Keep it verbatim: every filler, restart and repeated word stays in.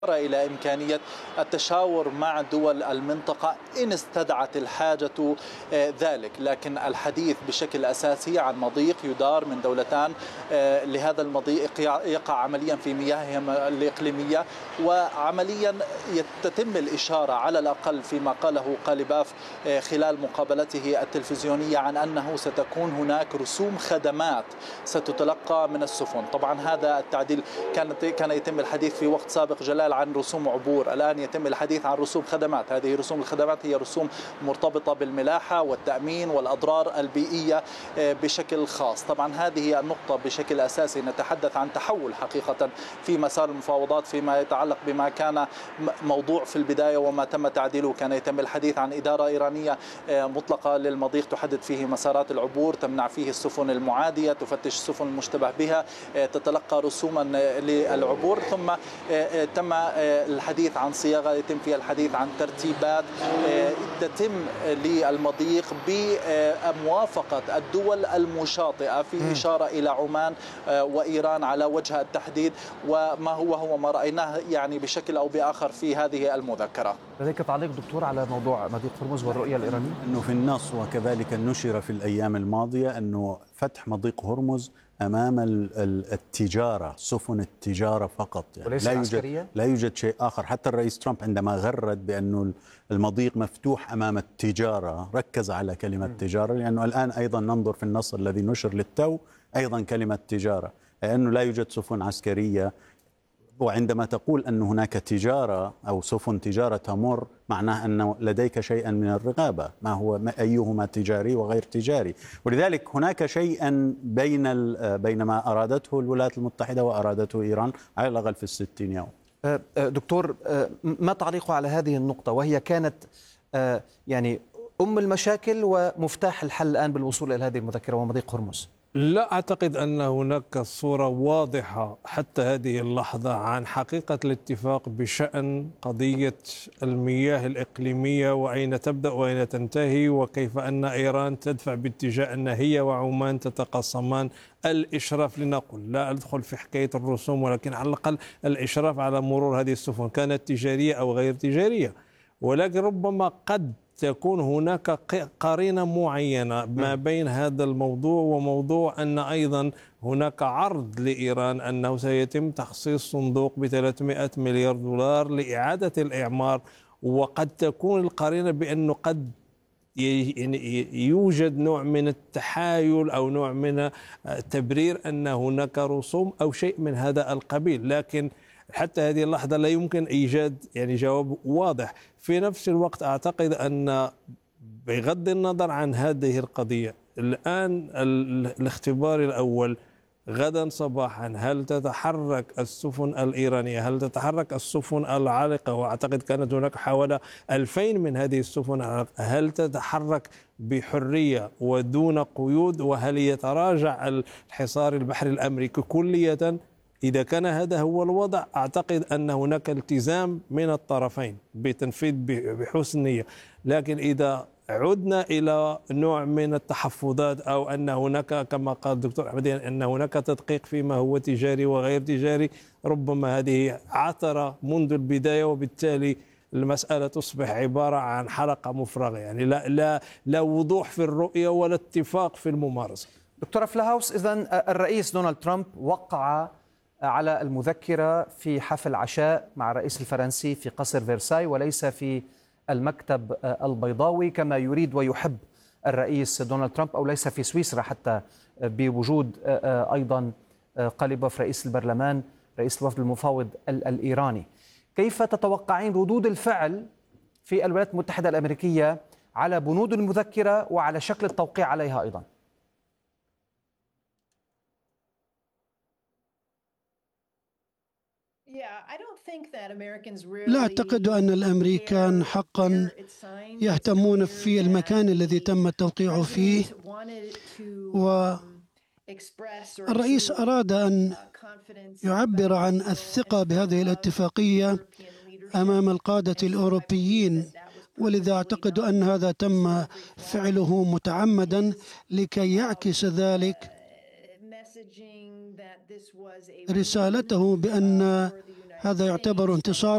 إلى إمكانية التشاور مع دول المنطقة إن استدعت الحاجة ذلك، لكن الحديث بشكل أساسي عن مضيق يدار من دولتان لهذا المضيق يقع عمليا في مياههم الإقليمية، وعمليا تتم الإشارة على الأقل فيما قاله قاليباف خلال مقابلته التلفزيونية عن أنه ستكون هناك رسوم خدمات ستتلقى من السفن. طبعا هذا التعديل كان كان يتم الحديث في وقت سابق جلال عن رسوم عبور، الآن يتم الحديث عن رسوم خدمات. هذه رسوم الخدمات هي رسوم مرتبطة بالملاحة والتأمين والأضرار البيئية بشكل خاص. طبعا هذه النقطة بشكل أساسي نتحدث عن تحول حقيقة في مسار المفاوضات فيما يتعلق بما كان موضوع في البداية وما تم تعديله. كان يتم الحديث عن إدارة إيرانية مطلقة للمضيق تحدد فيه مسارات العبور، تمنع فيه السفن المعادية، تفتش السفن المشتبه بها، تتلقى رسوما للعبور. ثم تم الحديث عن صياغة يتم فيها الحديث عن ترتيبات تتم للمضيق بموافقة الدول المشاطئة، في إشارة إلى عمان وإيران على وجه التحديد، وما هو هو ما رأيناه يعني بشكل أو بآخر في هذه المذكرة. لديك تعليق دكتور على موضوع مضيق هرمز والرؤية الإيرانية؟ أنه في النص وكذلك نشر في الأيام الماضية أنه فتح مضيق هرمز أمام التجارة، سفن التجارة فقط، يعني وليس لا العسكرية؟ يوجد لا يوجد شيء آخر. حتى الرئيس ترامب عندما غرد بأنه المضيق مفتوح أمام التجارة ركز على كلمة م. تجارة، لأنه الآن أيضا ننظر في النص الذي نشر للتو أيضا كلمة تجارة، لأنه لا يوجد سفن عسكرية. وعندما تقول أن هناك تجارة أو سفن تجارة تمر، معناه أن لديك شيئا من الرقابة، ما هو أيهما تجاري وغير تجاري. ولذلك هناك شيئا بين بين ما أرادته الولايات المتحدة وأرادته إيران على الأقل في الستين يوم. دكتور، ما تعليقه على هذه النقطة وهي كانت يعني أم المشاكل ومفتاح الحل الآن بالوصول إلى هذه المذكرة ومضيق هرمز؟ لا أعتقد أن هناك صورة واضحة حتى هذه اللحظة عن حقيقة الاتفاق بشأن قضية المياه الإقليمية وأين تبدأ وأين تنتهي، وكيف أن إيران تدفع باتجاه أن هي وعمان تتقاسمان الإشراف. لنقل لا أدخل في حكاية الرسوم، ولكن على الأقل الإشراف على مرور هذه السفن كانت تجارية أو غير تجارية. ولكن ربما قد تكون هناك قرينة معينة ما بين هذا الموضوع وموضوع أن أيضا هناك عرض لإيران أنه سيتم تخصيص صندوق ب ثلاثمائة مليار دولار لإعادة الإعمار، وقد تكون القرينة بأنه قد يوجد نوع من التحايل أو نوع من تبرير أن هناك رسوم أو شيء من هذا القبيل. لكن حتى هذه اللحظة لا يمكن إيجاد يعني جواب واضح. في نفس الوقت أعتقد أن بغض النظر عن هذه القضية، الآن الاختبار الأول غدا صباحا، هل تتحرك السفن الإيرانية، هل تتحرك السفن العالقة، وأعتقد كانت هناك حوالي ألفين من هذه السفن العالقة، هل تتحرك بحرية ودون قيود، وهل يتراجع الحصار البحري الأمريكي كلية؟ إذا كان هذا هو الوضع أعتقد أن هناك التزام من الطرفين بتنفيذ بحسن نية. لكن إذا عدنا إلى نوع من التحفظات أو أن هناك كما قال الدكتور أحمد أن هناك تدقيق فيما هو تجاري وغير تجاري، ربما هذه عثرة منذ البداية، وبالتالي المسألة تصبح عبارة عن حلقة مفرغة، يعني لا لا لا وضوح في الرؤية ولا اتفاق في الممارسة. دكتور فلاهوس، إذن الرئيس دونالد ترامب وقع على المذكرة في حفل عشاء مع الرئيس الفرنسي في قصر فيرساي، وليس في المكتب البيضاوي كما يريد ويحب الرئيس دونالد ترامب، أو ليس في سويسرا حتى بوجود أيضا قاليباف رئيس البرلمان رئيس الوفد المفاوض الإيراني. كيف تتوقعين ردود الفعل في الولايات المتحدة الأمريكية على بنود المذكرة وعلى شكل التوقيع عليها أيضا؟ لا أعتقد أن الأمريكان حقا يهتمون في المكان الذي تم التوقيع فيه، والرئيس أراد أن يعبر عن الثقة بهذه الاتفاقية أمام القادة الأوروبيين، ولذا أعتقد أن هذا تم فعله متعمدا لكي يعكس ذلك رسالته بأن هذا يعتبر انتصار